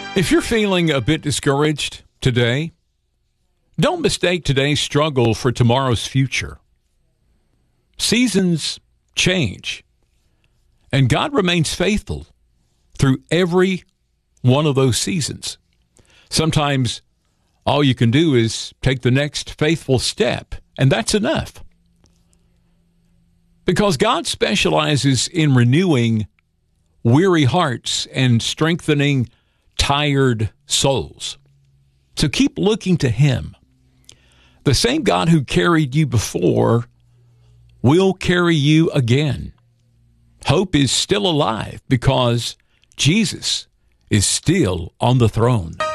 If you're feeling a bit discouraged today, don't mistake today's struggle for tomorrow's future. Seasons change, and God remains faithful through every one of those seasons. Sometimes all you can do is take the next faithful step, and that's enough. Because God specializes in renewing weary hearts and strengthening tired souls. So keep looking to Him. The same God who carried you before will carry you again. Hope is still alive because Jesus is still on the throne.